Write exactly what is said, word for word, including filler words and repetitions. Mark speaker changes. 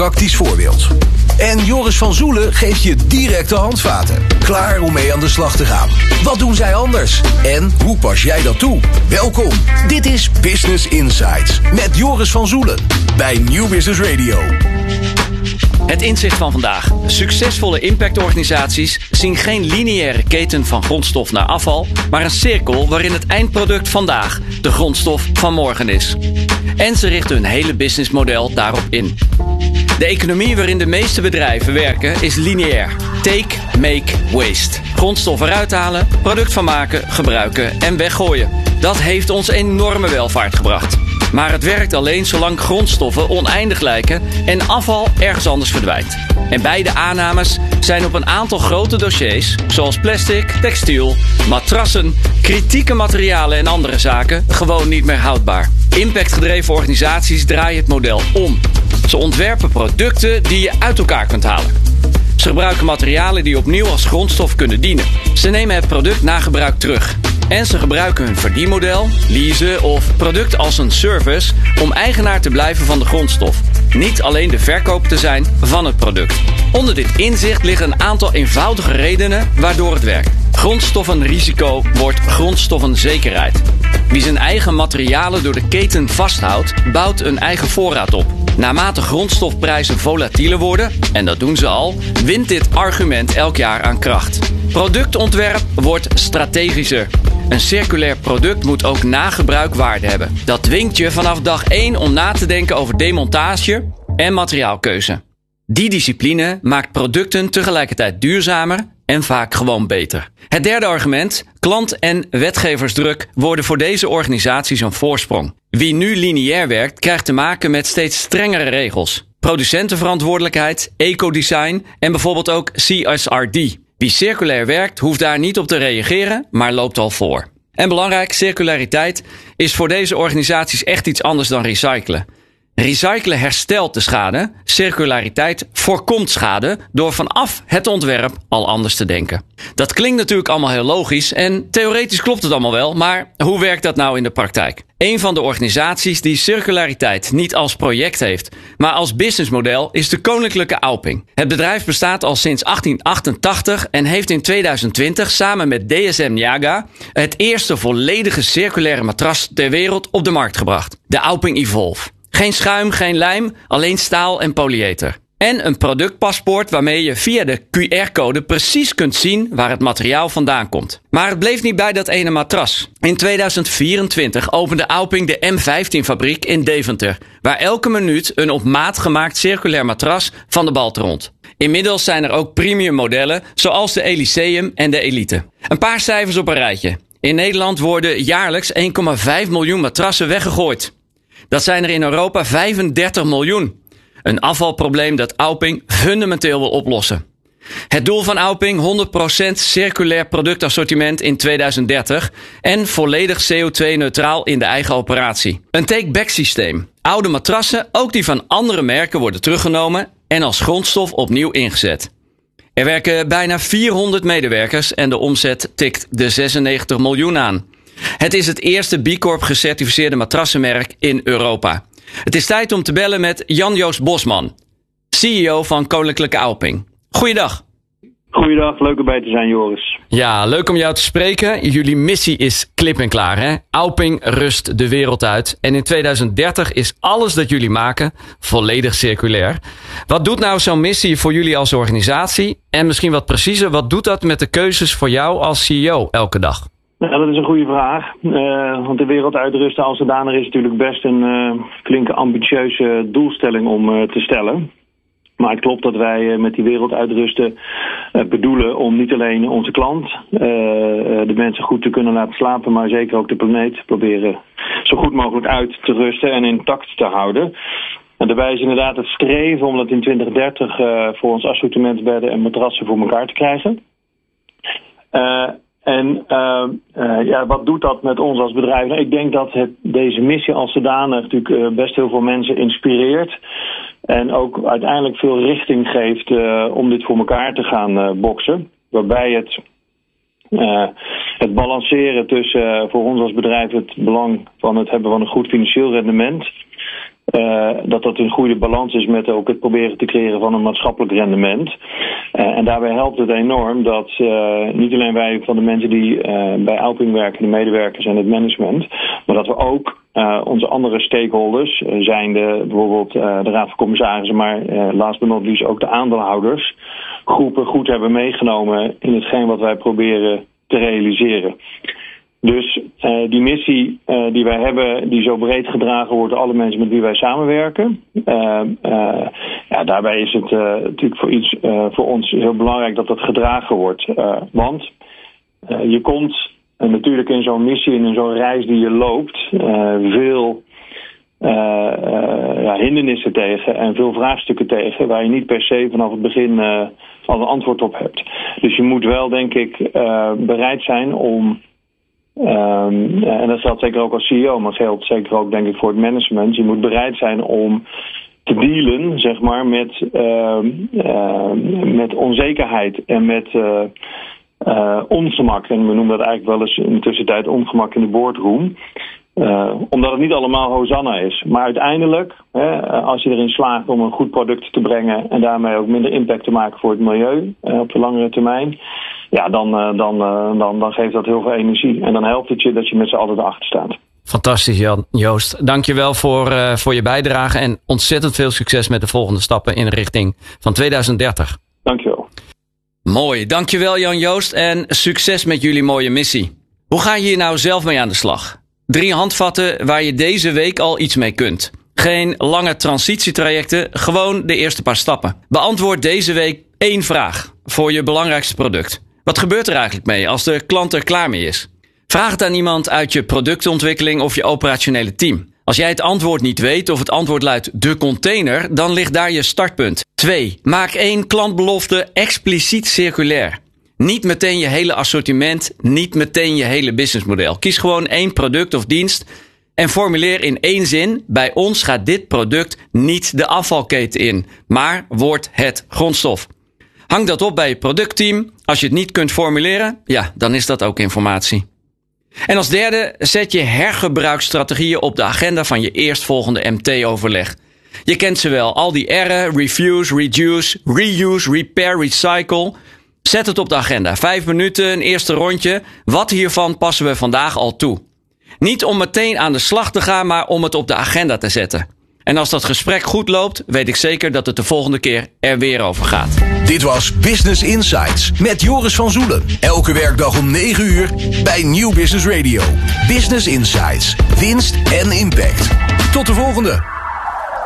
Speaker 1: praktisch voorbeeld. En Joris van Zoelen geeft je directe handvaten. Klaar om mee aan de slag te gaan. Wat doen zij anders? En hoe pas jij dat toe? Welkom, dit is Business Insights met Joris van Zoelen bij Nieuw Business Radio.
Speaker 2: Het inzicht van vandaag. Succesvolle impactorganisaties zien geen lineaire keten van grondstof naar afval, maar een cirkel waarin het eindproduct vandaag de grondstof van morgen is. En ze richten hun hele businessmodel daarop in. De economie waarin de meeste bedrijven werken is lineair. Take, make, waste. Grondstof eruit halen, product van maken, gebruiken en weggooien. Dat heeft ons enorme welvaart gebracht. Maar het werkt alleen zolang grondstoffen oneindig lijken en afval ergens anders verdwijnt. En beide aannames zijn op een aantal grote dossiers, zoals plastic, textiel, matrassen, kritieke materialen en andere zaken, gewoon niet meer houdbaar. Impactgedreven organisaties draaien het model om. Ze ontwerpen producten die je uit elkaar kunt halen. Ze gebruiken materialen die opnieuw als grondstof kunnen dienen. Ze nemen het product na gebruik terug. En ze gebruiken hun verdienmodel, leasen of product als een service om eigenaar te blijven van de grondstof. Niet alleen de verkoop te zijn van het product. Onder dit inzicht liggen een aantal eenvoudige redenen waardoor het werkt. Grondstoffenrisico wordt grondstoffenzekerheid. Wie zijn eigen materialen door de keten vasthoudt, bouwt een eigen voorraad op. Naarmate grondstofprijzen volatieler worden, en dat doen ze al, wint dit argument elk jaar aan kracht. Productontwerp wordt strategischer. Een circulair product moet ook na gebruik waarde hebben. Dat dwingt je vanaf dag één om na te denken over demontage en materiaalkeuze. Die discipline maakt producten tegelijkertijd duurzamer en vaak gewoon beter. Het derde argument, klant- en wetgeversdruk worden voor deze organisaties een voorsprong. Wie nu lineair werkt, krijgt te maken met steeds strengere regels. Producentenverantwoordelijkheid, ecodesign en bijvoorbeeld ook C S R D. Wie circulair werkt, hoeft daar niet op te reageren, maar loopt al voor. En belangrijk, circulariteit is voor deze organisaties echt iets anders dan recyclen. Recyclen herstelt de schade, circulariteit voorkomt schade door vanaf het ontwerp al anders te denken. Dat klinkt natuurlijk allemaal heel logisch en theoretisch klopt het allemaal wel, maar hoe werkt dat nou in de praktijk? Een van de organisaties die circulariteit niet als project heeft, maar als businessmodel is de Koninklijke Auping. Het bedrijf bestaat al sinds achttien achtentachtig en heeft in tweeduizend twintig samen met D S M Niaga het eerste volledige circulaire matras ter wereld op de markt gebracht. De Auping Evolve. Geen schuim, geen lijm, alleen staal en polyether. En een productpaspoort waarmee je via de Q R-code precies kunt zien waar het materiaal vandaan komt. Maar het bleef niet bij dat ene matras. In tweeduizend vierentwintig opende Auping de M vijftien fabriek in Deventer, waar elke minuut een op maat gemaakt circulair matras van de bal rond. Inmiddels zijn er ook premium modellen, zoals de Elyseum en de Elite. Een paar cijfers op een rijtje. In Nederland worden jaarlijks één komma vijf miljoen matrassen weggegooid. Dat zijn er in Europa vijfendertig miljoen. Een afvalprobleem dat Auping fundamenteel wil oplossen. Het doel van Auping, honderd procent circulair productassortiment in tweeduizend dertig en volledig C O twee neutraal in de eigen operatie. Een take-back systeem. Oude matrassen, ook die van andere merken, worden teruggenomen en als grondstof opnieuw ingezet. Er werken bijna vierhonderd medewerkers en de omzet tikt de zesennegentig miljoen aan. Het is het eerste B Corp gecertificeerde matrassenmerk in Europa. Het is tijd om te bellen met Jan-Joost Bosman, C E O van Koninklijke Auping. Goeiedag.
Speaker 3: Goeiedag, leuk erbij te zijn, Joris.
Speaker 2: Ja, leuk om jou te spreken. Jullie missie is klip en klaar, hè? Auping rust de wereld uit. En in tweeduizend dertig is alles dat jullie maken volledig circulair. Wat doet nou zo'n missie voor jullie als organisatie? En misschien wat preciezer, wat doet dat met de keuzes voor jou als C E O elke dag?
Speaker 3: Nou, dat is een goede vraag. Uh, want de wereld uitrusten als zodanig is natuurlijk best een uh, flinke ambitieuze doelstelling om uh, te stellen. Maar het klopt dat wij uh, met die wereld uitrusten uh, bedoelen om niet alleen onze klant, uh, de mensen goed te kunnen laten slapen, maar zeker ook de planeet proberen zo goed mogelijk uit te rusten en intact te houden. En daarbij is inderdaad het streven om dat in twintig dertig uh, voor ons assortimentsbedden en matrassen voor elkaar te krijgen. Uh, En uh, uh, ja, wat doet dat met ons als bedrijf? Nou, ik denk dat het, deze missie als zodanig natuurlijk uh, best heel veel mensen inspireert. En ook uiteindelijk veel richting geeft uh, om dit voor elkaar te gaan uh, boksen. Waarbij het, uh, het balanceren tussen uh, voor ons als bedrijf het belang van het hebben van een goed financieel rendement. Uh, dat dat een goede balans is met ook het proberen te creëren van een maatschappelijk rendement. Uh, en daarbij helpt het enorm dat uh, niet alleen wij van de mensen die uh, bij Alping werken, de medewerkers en het management, maar dat we ook uh, onze andere stakeholders, uh, zijn de, bijvoorbeeld uh, de Raad van Commissarissen, maar uh, last but not least ook de aandeelhouders, groepen goed hebben meegenomen in hetgeen wat wij proberen te realiseren. Dus uh, die missie uh, die wij hebben, die zo breed gedragen wordt door alle mensen met wie wij samenwerken. Uh, uh, ja, daarbij is het uh, natuurlijk voor, iets, uh, voor ons heel belangrijk dat dat gedragen wordt. Uh, want uh, je komt uh, natuurlijk in zo'n missie en in zo'n reis die je loopt uh, veel uh, uh, ja, hindernissen tegen en veel vraagstukken tegen waar je niet per se vanaf het begin uh, al een antwoord op hebt. Dus je moet wel, denk ik, uh, bereid zijn om... Um, en dat geldt zeker ook als C E O, maar geldt zeker ook, denk ik, voor het management. Je moet bereid zijn om te dealen, zeg maar, met, uh, uh, met onzekerheid en met uh, uh, ongemak. En we noemen dat eigenlijk wel eens in de tussentijd ongemak in de boardroom. Uh, omdat het niet allemaal Hosanna is. Maar uiteindelijk, hè, als je erin slaagt om een goed product te brengen en daarmee ook minder impact te maken voor het milieu uh, op de langere termijn, ja, dan, uh, dan, uh, dan, dan geeft dat heel veel energie. En dan helpt het je dat je met z'n allen erachter staat.
Speaker 2: Fantastisch, Jan, Joost. Dank je wel voor, uh, voor je bijdrage en ontzettend veel succes met de volgende stappen in de richting van tweeduizend dertig.
Speaker 3: Dank je wel.
Speaker 2: Mooi, dank je wel, Jan Joost, en succes met jullie mooie missie. Hoe ga je hier nou zelf mee aan de slag? Drie handvatten waar je deze week al iets mee kunt. Geen lange transitietrajecten, gewoon de eerste paar stappen. Beantwoord deze week één vraag voor je belangrijkste product. Wat gebeurt er eigenlijk mee als de klant er klaar mee is? Vraag het aan iemand uit je productontwikkeling of je operationele team. Als jij het antwoord niet weet of het antwoord luidt de container, dan ligt daar je startpunt. twee. Maak één klantbelofte expliciet circulair. Niet meteen je hele assortiment, niet meteen je hele businessmodel. Kies gewoon één product of dienst en formuleer in één zin: bij ons gaat dit product niet de afvalketen in, maar wordt het grondstof. Hang dat op bij je productteam. Als je het niet kunt formuleren, ja, dan is dat ook informatie. En als derde, zet je hergebruiksstrategieën op de agenda van je eerstvolgende M T-overleg. Je kent ze wel, al die R'en, refuse, reduce, reuse, repair, recycle. Zet het op de agenda. Vijf minuten, een eerste rondje. Wat hiervan passen we vandaag al toe? Niet om meteen aan de slag te gaan, maar om het op de agenda te zetten. En als dat gesprek goed loopt, weet ik zeker dat het de volgende keer er weer over gaat.
Speaker 1: Dit was Business Insights met Joris van Zoelen. Elke werkdag om negen uur bij Nieuw Business Radio. Business Insights. Winst en impact. Tot de volgende.